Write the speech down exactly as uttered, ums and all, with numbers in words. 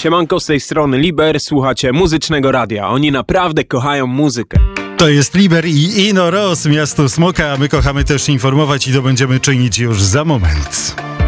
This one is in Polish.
Siemanko, z tej strony Liber, słuchacie Muzycznego Radia. Oni naprawdę kochają muzykę. To jest Liber i Ino Ross, Miasto Smoka, a my kochamy też informować i to będziemy czynić już za moment.